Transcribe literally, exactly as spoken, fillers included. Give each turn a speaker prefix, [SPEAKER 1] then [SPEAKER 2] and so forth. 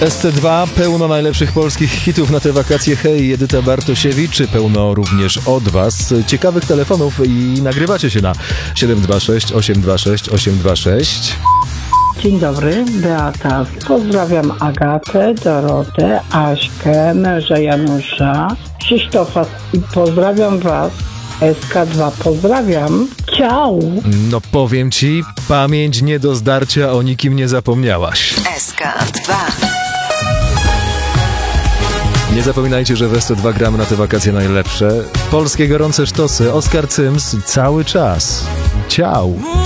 [SPEAKER 1] S C dwa, pełno najlepszych polskich hitów na te wakacje. Hej, Edyta Bartosiewicz, pełno również od Was ciekawych telefonów i nagrywacie się na siedem dwa sześć osiem dwa sześć osiem dwa sześć.
[SPEAKER 2] Dzień dobry, Beata. Pozdrawiam Agatę, Dorotę, Aśkę, męża Janusza, Krzysztofa i pozdrawiam Was. S K dwa, pozdrawiam. Ciao!
[SPEAKER 1] No powiem Ci, pamięć nie do zdarcia, o nikim nie zapomniałaś.
[SPEAKER 3] S K dwa.
[SPEAKER 1] Nie zapominajcie, że w S C dwa gramy na te wakacje najlepsze. Polskie gorące sztosy, Oskar Cyms cały czas. Ciao!